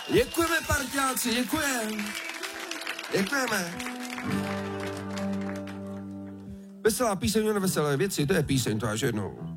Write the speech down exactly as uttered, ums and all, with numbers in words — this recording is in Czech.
Děkujeme, parťáci, děkujeme. Děkujeme. Veselá píseň na veselé věci, to je píseň, to až jednou.